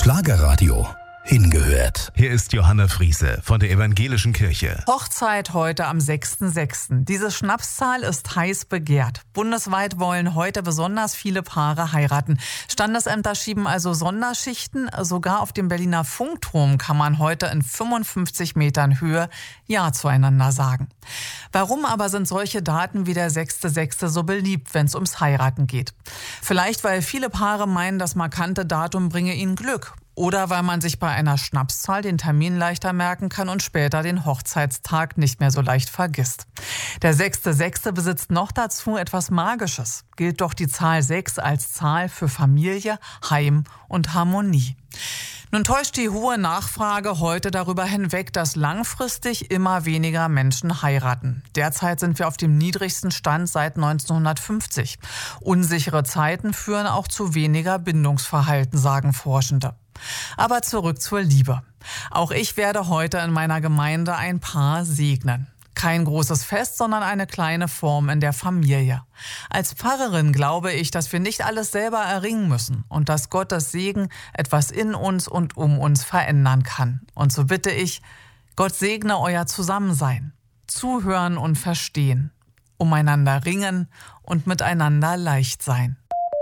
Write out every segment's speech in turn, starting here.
Schlagerradio. Hingehört. Hier ist Johanna Friese von der Evangelischen Kirche. Hochzeit heute am 6.6. Diese Schnapszahl ist heiß begehrt. Bundesweit wollen heute besonders viele Paare heiraten. Standesämter schieben also Sonderschichten. Sogar auf dem Berliner Funkturm kann man heute in 55 Metern Höhe Ja zueinander sagen. Warum aber sind solche Daten wie der 6.6. so beliebt, wenn es ums Heiraten geht? Vielleicht, weil viele Paare meinen, das markante Datum bringe ihnen Glück. Oder weil man sich bei einer Schnapszahl den Termin leichter merken kann und später den Hochzeitstag nicht mehr so leicht vergisst. Der 6.6. besitzt noch dazu etwas Magisches. Gilt doch die Zahl 6 als Zahl für Familie, Heim und Harmonie. Nun täuscht die hohe Nachfrage heute darüber hinweg, dass langfristig immer weniger Menschen heiraten. Derzeit sind wir auf dem niedrigsten Stand seit 1950. Unsichere Zeiten führen auch zu weniger Bindungsverhalten, sagen Forschende. Aber zurück zur Liebe. Auch ich werde heute in meiner Gemeinde ein Paar segnen. Kein großes Fest, sondern eine kleine Form in der Familie. Als Pfarrerin glaube ich, dass wir nicht alles selber erringen müssen und dass Gottes Segen etwas in uns und um uns verändern kann. Und so bitte ich, Gott segne euer Zusammensein, zuhören und verstehen, umeinander ringen und miteinander leicht sein.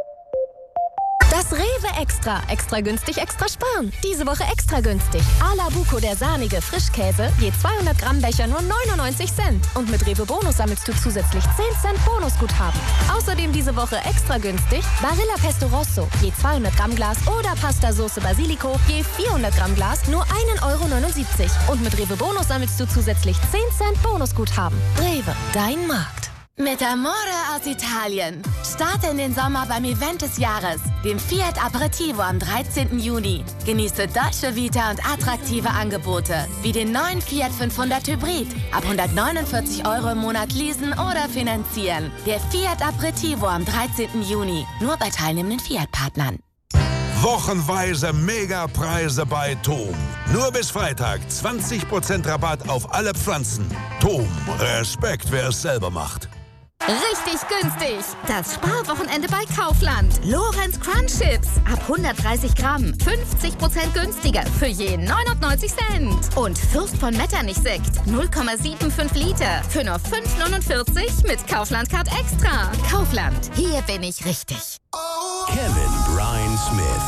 Das Rewe Extra. Extra günstig, extra sparen. Diese Woche extra günstig. A la Buco, der sahnige Frischkäse. Je 200 Gramm Becher nur 99 Cent. Und mit Rewe Bonus sammelst du zusätzlich 10 Cent Bonusguthaben. Außerdem diese Woche extra günstig. Barilla Pesto Rosso. Je 200 Gramm Glas oder Pasta Soße Basilico. Je 400 Gramm Glas nur 1,79 €. Und mit Rewe Bonus sammelst du zusätzlich 10 Cent Bonusguthaben. Rewe, dein Markt. Mit Amore aus Italien. Starte in den Sommer beim Event des Jahres, dem Fiat Aperitivo am 13. Juni. Genieße deutsche Vita und attraktive Angebote, wie den neuen Fiat 500 Hybrid. Ab 149 € im Monat leasen oder finanzieren. Der Fiat Aperitivo am 13. Juni. Nur bei teilnehmenden Fiat-Partnern. Wochenweise Megapreise bei TOM. Nur bis Freitag 20% Rabatt auf alle Pflanzen. TOM, Respekt, wer es selber macht. Richtig günstig! Das Sparwochenende bei Kaufland. Lorenz Crunch Chips. Ab 130 Gramm. 50% günstiger. Für je 99 Cent. Und Fürst von Metternich Sekt. 0,75 Liter. Für nur 5,49 mit Kaufland Card Extra. Kaufland. Hier bin ich richtig. Kevin Brian Smith.